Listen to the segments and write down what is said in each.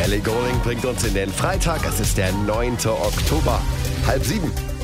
Ellie Goulding bringt uns in den Freitag. Es ist der 9. Oktober, 6:30.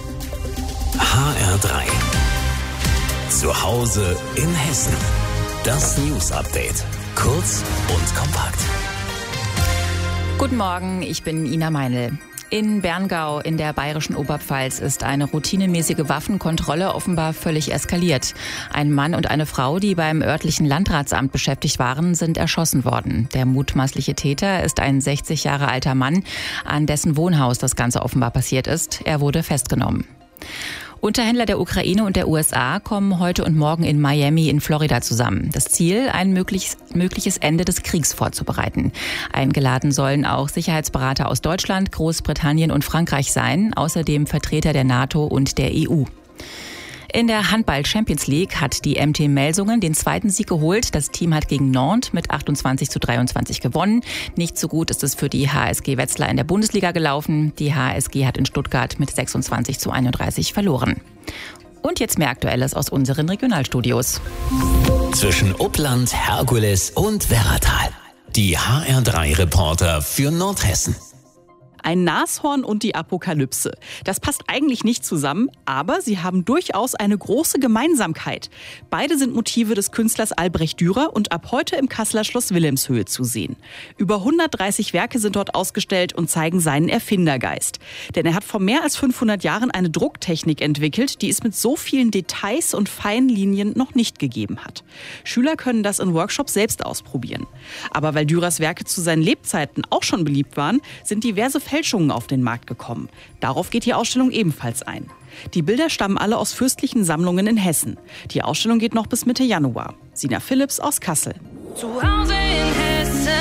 HR3. Zu Hause in Hessen. Das News-Update. Kurz und kompakt. Guten Morgen, ich bin Ina Meinl. In Berngau in der bayerischen Oberpfalz ist eine routinemäßige Waffenkontrolle offenbar völlig eskaliert. Ein Mann und eine Frau, die beim örtlichen Landratsamt beschäftigt waren, sind erschossen worden. Der mutmaßliche Täter ist ein 60 Jahre alter Mann, an dessen Wohnhaus das Ganze offenbar passiert ist. Er wurde festgenommen. Unterhändler der Ukraine und der USA kommen heute und morgen in Miami in Florida zusammen. Das Ziel, ein mögliches Ende des Kriegs vorzubereiten. Eingeladen sollen auch Sicherheitsberater aus Deutschland, Großbritannien und Frankreich sein, außerdem Vertreter der NATO und der EU. In der Handball-Champions League hat die MT Melsungen den zweiten Sieg geholt. Das Team hat gegen Nantes mit 28:23 gewonnen. Nicht so gut ist es für die HSG Wetzlar in der Bundesliga gelaufen. Die HSG hat in Stuttgart mit 26:31 verloren. Und jetzt mehr Aktuelles aus unseren Regionalstudios. Zwischen Uppland, Herkules und Werratal. Die HR3-Reporter für Nordhessen. Ein Nashorn und die Apokalypse. Das passt eigentlich nicht zusammen, aber sie haben durchaus eine große Gemeinsamkeit. Beide sind Motive des Künstlers Albrecht Dürer und ab heute im Kasseler Schloss Wilhelmshöhe zu sehen. Über 130 Werke sind dort ausgestellt und zeigen seinen Erfindergeist. Denn er hat vor mehr als 500 Jahren eine Drucktechnik entwickelt, die es mit so vielen Details und feinen Linien noch nicht gegeben hat. Schüler können das in Workshops selbst ausprobieren. Aber weil Dürers Werke zu seinen Lebzeiten auch schon beliebt waren, sind diverse Fälschungen auf den Markt gekommen. Darauf geht die Ausstellung ebenfalls ein. Die Bilder stammen alle aus fürstlichen Sammlungen in Hessen. Die Ausstellung geht noch bis Mitte Januar. Sina Philipps aus Kassel. Zu Hause in Hessen.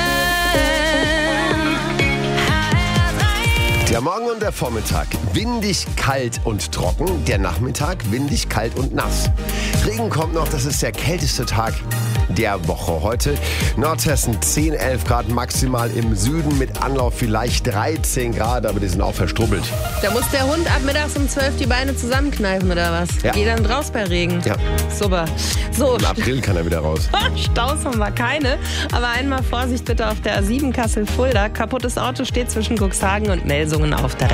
Der Morgen und der Vormittag windig, kalt und trocken. Der Nachmittag windig, kalt und nass. Regen kommt noch, das ist der kälteste Tag der Woche. Heute Nordhessen 10, 11 Grad maximal, im Süden mit Anlauf vielleicht 13 Grad, aber die sind auch verstrubbelt. Da muss der Hund ab mittags um 12 die Beine zusammenkneifen oder was? Ja. Geht dann raus bei Regen? Ja. Super. So, Im April kann er wieder raus. Staus haben wir keine, aber einmal Vorsicht bitte auf der A7 Kassel-Fulda. Kaputtes Auto steht zwischen Cuxhagen und Melsungen auf der